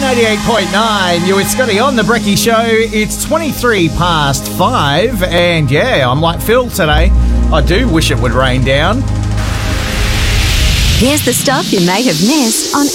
88.9. You with Scotty on the Brekkie Show. It's 23 past 5, and yeah, I'm like Phil today. I do wish it would rain down. Here's the stuff you may have missed on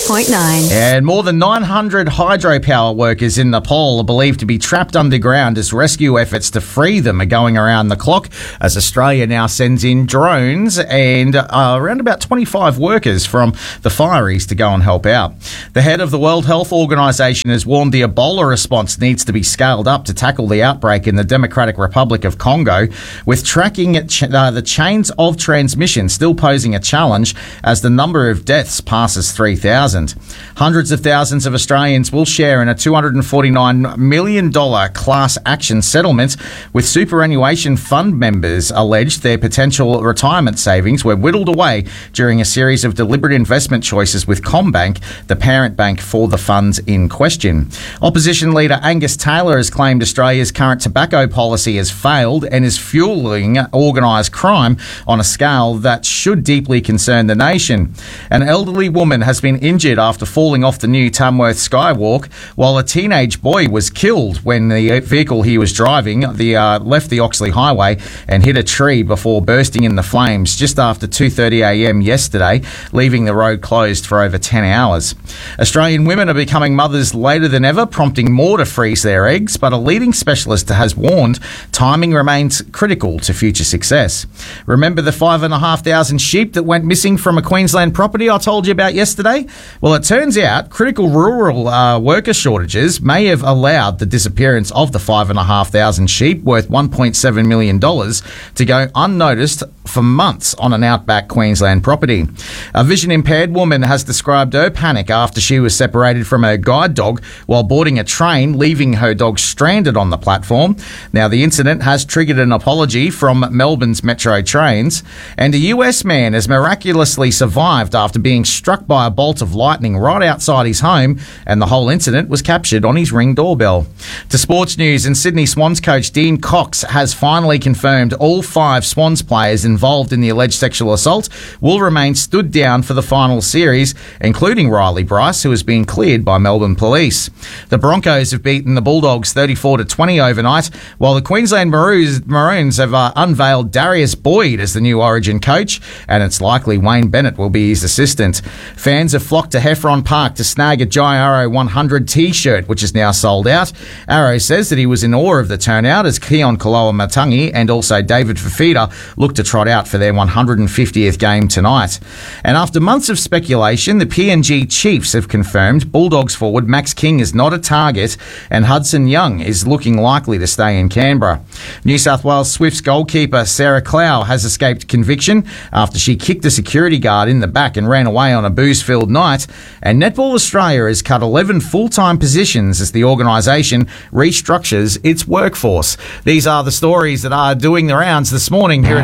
88.9. And more than 900 hydropower workers in Nepal are believed to be trapped underground as rescue efforts to free them are going around the clock, as Australia now sends in drones and around about 25 workers from the Far East to go and help out. The head of the World Health Organization has warned the Ebola response needs to be scaled up to tackle the outbreak in the Democratic Republic of Congo, with tracking the chains of transmission still posing a challenge as the number of deaths passes 3,000. Hundreds of thousands of Australians will share in a $249 million class action settlement, with superannuation fund members alleged their potential retirement savings were whittled away during a series of deliberate investment choices with CommBank, the parent bank for the funds in question. Opposition leader Angus Taylor has claimed Australia's current tobacco policy has failed and is fuelling organised crime on a scale that should deeply concern the nation. An elderly woman has been injured after falling off the new Tamworth Skywalk, while a teenage boy was killed when the vehicle he was driving left the Oxley Highway and hit a tree before bursting into flames just after 2:30 a.m. yesterday, leaving the road closed for over 10 hours. Australian women are becoming mothers later than ever, prompting more to freeze their eggs, but a leading specialist has warned timing remains critical to future success. Remember the 5,500 sheep that went missing from a Queensland property I told you about yesterday? Well, it turns out critical rural worker shortages may have allowed the disappearance of the 5,500 sheep worth $1.7 million to go unnoticed for months on an outback Queensland property. A vision-impaired woman has described her panic after she was separated from her guide dog while boarding a train, leaving her dog stranded on the platform. Now, the incident has triggered an apology from Melbourne's Metro Trains, and a US man has miraculously survived after being struck by a bolt of lightning right outside his home, and the whole incident was captured on his Ring doorbell. To sports news, and Sydney Swans coach Dean Cox has finally confirmed all 5 Swans players involved in the alleged sexual assault will remain stood down for the final series, including Riley Bryce, who has been cleared by Melbourne Police. The Broncos have beaten the Bulldogs 34-20 overnight, while the Queensland Maroons have unveiled Darius Boyd as the new Origin coach, and it's likely Wayne Bennett will be his assistant. Fans have flocked to Heffron Park to snag a Jai Arrow 100 t-shirt, which is now sold out. Arrow says that he was in awe of the turnout as Keon Koloamatangi and also David Fafita look to trot out for their 150th game tonight. And after months of speculation, the PNG Chiefs have confirmed Bulldogs forward Max King is not a target, and Hudson Young is looking likely to stay in Canberra. New South Wales Swifts goalkeeper Sarah Clow has escaped conviction after she kicked a security guard in the back and ran away on a booze-filled night. And Netball Australia has cut 11 full-time positions as the organisation restructures its workforce. These are the stories that are doing the rounds this morning here at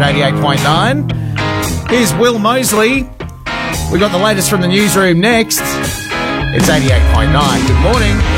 88.9. Here's Will Mosley. We've got the latest from the newsroom next. It's 88.9. Good morning.